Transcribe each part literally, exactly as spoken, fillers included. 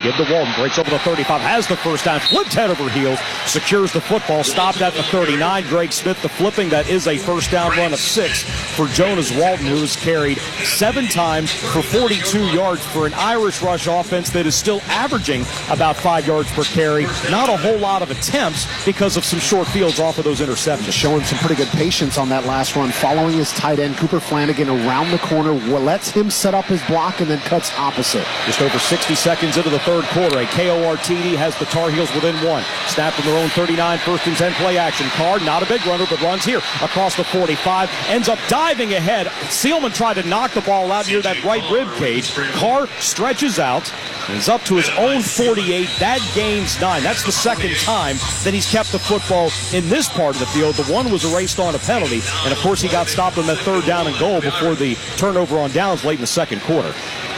Give to Walton, breaks over the thirty-five, has the first down, flipped head over heels, secures the football, stopped at the thirty-nine. Greg Smith, the flipping, that is a first down run of six for Jonas Walton, who has carried seven times for forty-two yards for an Irish Rush offense that is still averaging about five yards per carry. Not a whole lot of attempts because of some short fields off of those interceptions. Showing some pretty good patience on that last run, following his tight end, Cooper Flanagan, around the corner, lets him set up his block and then cuts opposite. Just over sixty seconds into the third quarter, a K O R T D has the Tar Heels within one. Snap from their own thirty-nine, first and ten play action. Carr, not a big runner, but runs here across the forty-five, ends up diving ahead. Seelman tried to knock the ball out near that right rib cage. Carr stretches out and is up to his own forty-eight. That gains nine. That's the second time that he's kept the football in this part of the field. The one was erased on a penalty, and of course he got stopped on that third down and goal before the turnover on downs late in the second quarter.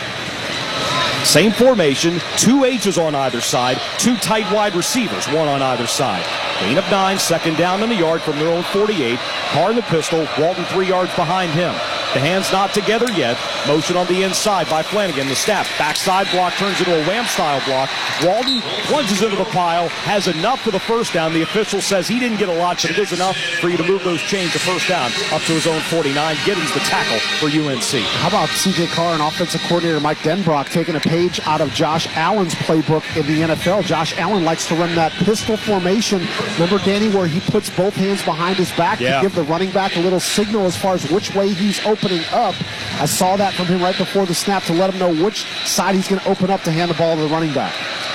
Same formation, two H's on either side, two tight wide receivers, one on either side. Gain of nine, second down in the yard from their own forty-eight. Carr in the pistol, Walton three yards behind him. The hands not together yet. Motion on the inside by Flanagan. The snap, backside block turns into a Wham-style block. Walton plunges into the pile, has enough for the first down. The official says he didn't get a lot, but it is enough for you to move those chains to first down up to his own forty-nine. Giddens the tackle for U N C. How about C J Carr and offensive coordinator Mike Denbrock taking a page out of Josh Allen's playbook in the N F L? Josh Allen likes to run that pistol formation. Remember, Danny, where he puts both hands behind his back yeah. to give the running back a little signal as far as which way he's opening up. I saw that from him right before the snap to let him know which side he's going to open up to hand the ball to the running back.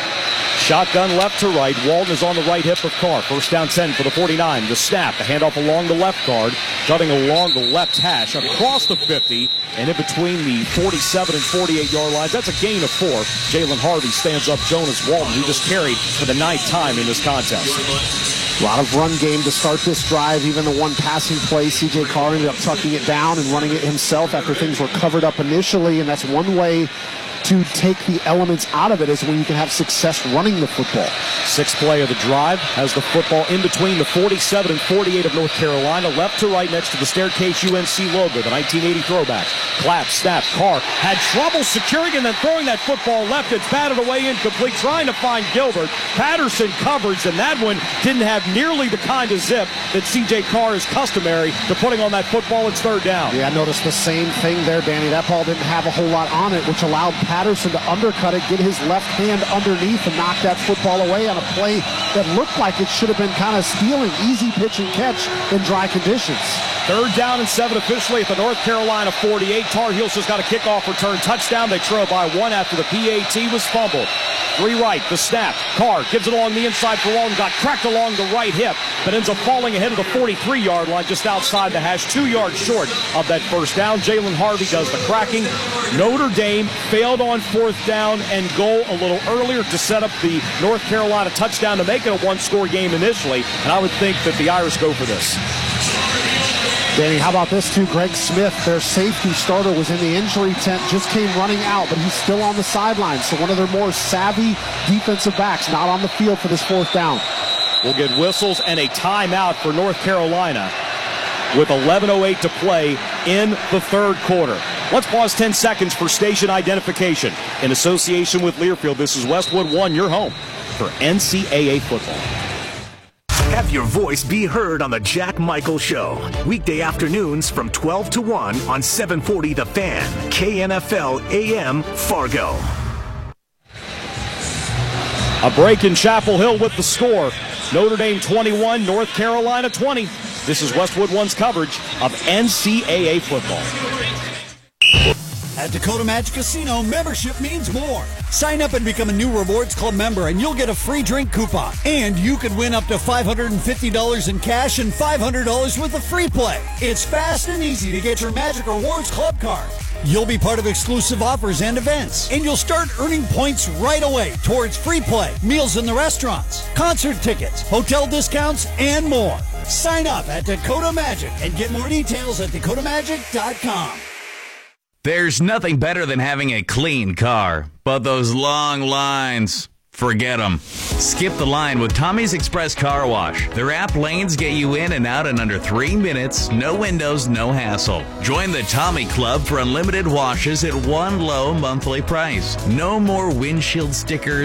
Shotgun left to right. Walton is on the right hip of Carr. First down ten for the forty-nine. The snap, the handoff along the left guard, cutting along the left hash, across the fifty, and in between the forty-seven and forty-eight yard lines. That's a gain of four. Jalen Harvey stands up Jonas Walton, who just carried for the ninth time in this contest. A lot of run game to start this drive. Even the one passing play, C J Carr ended up tucking it down and running it himself after things were covered up initially, and that's one way to take the elements out of it is when you can have success running the football. Sixth play of the drive has the football in between the forty-seven and forty-eight of North Carolina, left to right next to the Staircase U N C logo, the nineteen eighty throwback. Clap, snap, Carr had trouble securing and then throwing that football left. It's batted away incomplete, trying to find Gilbert. Patterson covers, and that one didn't have nearly the kind of zip that C J Carr is customary to putting on that football. It's third down. Yeah, I noticed the same thing there, Danny. That ball didn't have a whole lot on it, which allowed Patterson to undercut it, get his left hand underneath, and knock that football away on a play that looked like it should have been kind of stealing. Easy pitch and catch in dry conditions. Third down and seven officially at the North Carolina forty-eight. Tar Heels just got a kickoff return touchdown. They trail by one after the P A T was fumbled. Three right, the snap. Carr gives it along the inside for Walton. Got cracked along the right hip, but ends up falling ahead of the forty-three yard line just outside the hash, two yards short of that first down. Jalen Harvey does the cracking. Notre Dame failed on fourth down and goal a little earlier to set up the North Carolina touchdown to make it a one-score game initially, and I would think that the Irish go for this. Danny, how about this too? Greg Smith, their safety starter, was in the injury tent, just came running out, but he's still on the sideline. So one of their more savvy defensive backs not on the field for this fourth down. We'll get whistles and a timeout for North Carolina with eleven oh eight to play in the third quarter. Let's pause ten seconds for station identification. In association with Learfield, this is Westwood One, your home for N C double A football. Have your voice be heard on the Jack Michael Show. Weekday afternoons from twelve to one on seven forty The Fan, K N F L A M Fargo. A break in Chapel Hill with the score. Notre Dame twenty-one, North Carolina twenty. This is Westwood One's coverage of N C double A football. At Dakota Magic Casino, membership means more. Sign up and become a new Rewards Club member, and you'll get a free drink coupon. And you could win up to five hundred fifty dollars in cash and five hundred dollars worth of free play. It's fast and easy to get your Magic Rewards Club card. You'll be part of exclusive offers and events, and you'll start earning points right away towards free play, meals in the restaurants, concert tickets, hotel discounts, and more. Sign up at Dakota Magic and get more details at dakota magic dot com. There's nothing better than having a clean car, but those long lines, forget them. Skip the line with Tommy's Express Car Wash. Their app lanes get you in and out in under three minutes, no windows, no hassle. Join the Tommy Club for unlimited washes at one low monthly price. No more windshield stickers